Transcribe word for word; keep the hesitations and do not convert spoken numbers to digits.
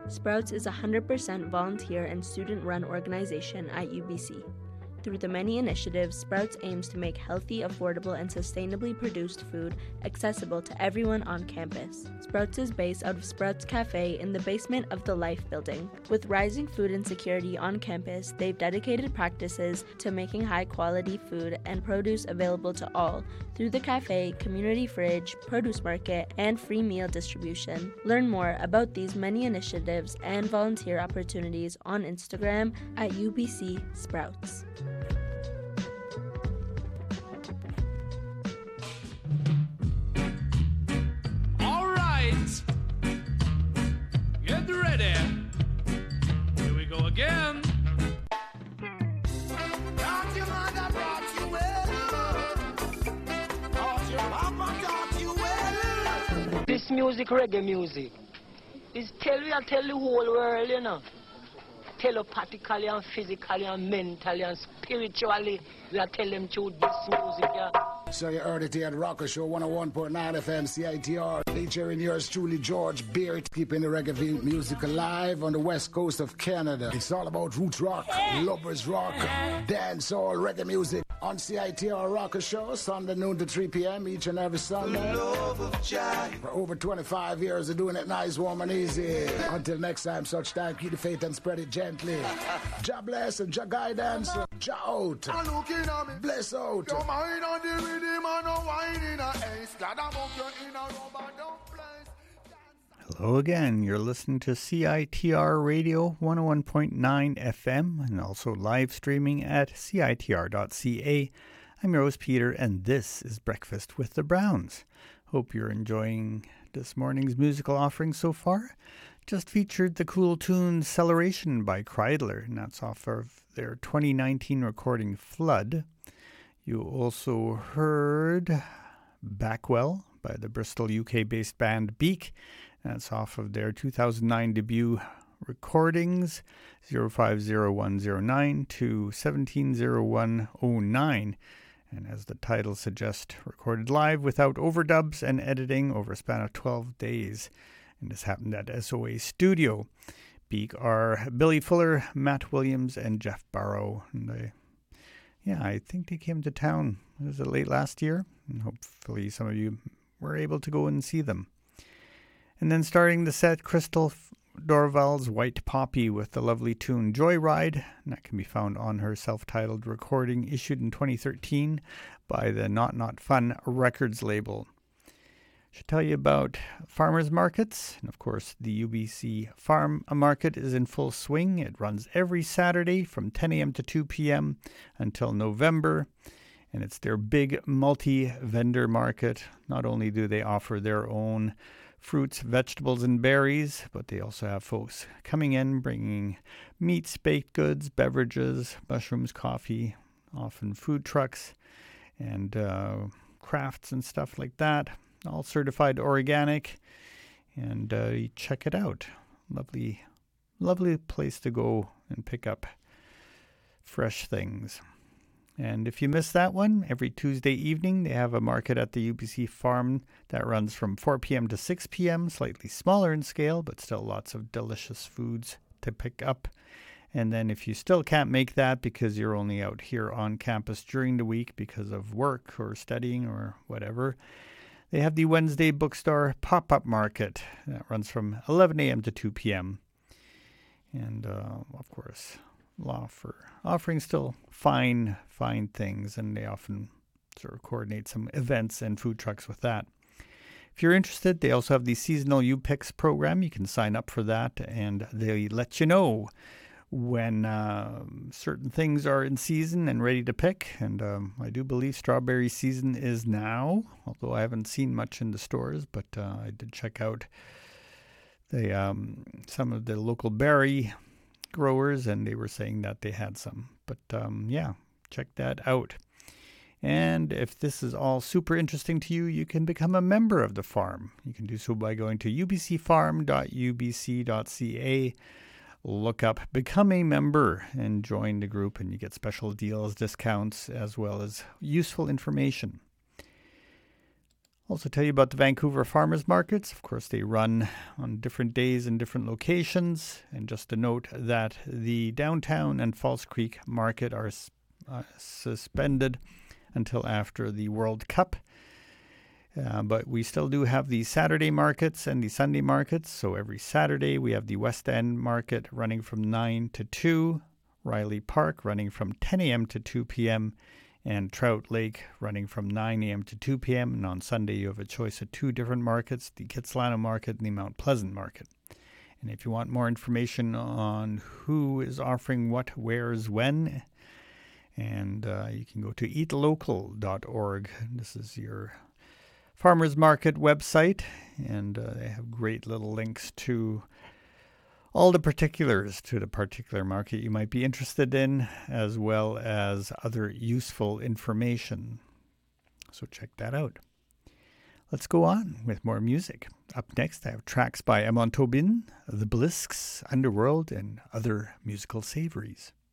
Sprouts is a one hundred percent volunteer and student-run organization at U B C. Through the many initiatives, Sprouts aims to make healthy, affordable, and sustainably produced food accessible to everyone on campus. Sprouts is based out of Sprouts Cafe in the basement of the Life Building. With rising food insecurity on campus, they've dedicated practices to making high-quality food and produce available to all through the cafe, community fridge, produce market, and free meal distribution. Learn more about these many initiatives and volunteer opportunities on Instagram at U B C Sprouts. All right, get ready. Here we go again. This music, reggae music, is tell you, I tell the whole world, you know. Telepathically and physically and mentally and spiritually, we are telling them through this music, yeah. So you heard it here at Rocker Show one oh one point nine F M C I T R, featuring yours truly, George Beard, keeping the reggae music alive on the west coast of Canada. It's all about roots rock, lovers rock, dancehall, reggae music on C I T R Rocker Show, Sunday noon to three p.m. each and every Sunday. For over twenty-five years of doing it nice, warm and easy. Until next time, such time, keep the faith and spread it gently. Jah bless and Jah guidance, Jah out, bless out. Hello again. You're listening to C I T R Radio one oh one point nine F M and also live streaming at C I T R dot C A. I'm your host, Peter, and this is Breakfast with the Browns. Hope you're enjoying this morning's musical offering so far. Just featured the cool tune Celebration by Kreidler, and that's off of their twenty nineteen recording Flood. You also heard Backwell by the Bristol, U K-based band Beak. That's off of their two thousand nine debut recordings, zero five zero one zero nine to seventeen oh one oh nine. And as the title suggests, recorded live without overdubs and editing over a span of twelve days. And this happened at S O A Studio. Beak are Billy Fuller, Matt Williams, and Jeff Barrow. And they, yeah, I think they came to town, was it late last year? And hopefully some of you were able to go and see them. And then starting the set, Crystal Dorval's White Poppy with the lovely tune Joyride. And that can be found on her self-titled recording issued in twenty thirteen by the Not Not Fun Records label. Should tell you about farmers markets. And of course, the U B C Farm Market is in full swing. It runs every Saturday from ten a.m. to two p.m. until November. And it's their big multi-vendor market. Not only do they offer their own fruits, vegetables, and berries, but they also have folks coming in, bringing meats, baked goods, beverages, mushrooms, coffee, often food trucks, and uh, crafts and stuff like that. All certified organic, and uh, you check it out. Lovely, lovely place to go and pick up fresh things. And if you missed that one, every Tuesday evening they have a market at the U B C Farm that runs from four p.m. to six p.m., slightly smaller in scale, but still lots of delicious foods to pick up. And then if you still can't make that because you're only out here on campus during the week because of work or studying or whatever, they have the Wednesday Bookstore Pop-Up Market that runs from eleven a.m. to two p.m. And, uh, of course, offer, offering still fine, fine things, and they often sort of coordinate some events and food trucks with that. If you're interested, they also have the seasonal U-Picks program. You can sign up for that, and they let you know when uh, certain things are in season and ready to pick. And um, I do believe strawberry season is now, although I haven't seen much in the stores, but uh, I did check out the um, some of the local berry growers, and they were saying that they had some. But um, yeah, check that out. And if this is all super interesting to you, you can become a member of the farm. You can do so by going to u b c farm dot u b c dot c a. Look up Become a Member and join the group, and you get special deals, discounts, as well as useful information. Also tell you about the Vancouver Farmers Markets. Of course, they run on different days in different locations. And just to note that the downtown and False Creek Market are uh, suspended until after the World Cup. Uh, but we still do have the Saturday markets and the Sunday markets. So every Saturday we have the West End Market running from nine to two, Riley Park running from ten a.m. to two p.m., and Trout Lake running from nine a.m. to two p.m. And on Sunday, you have a choice of two different markets, the Kitsilano Market and the Mount Pleasant Market. And if you want more information on who is offering what, where's, when, and uh, you can go to eat local dot org. This is your farmers market website, and uh, they have great little links to all the particulars to the particular market you might be interested in, as well as other useful information. So check that out. Let's go on with more music. Up next, I have tracks by Amon Tobin, The Blisks, Underworld, and other musical savories.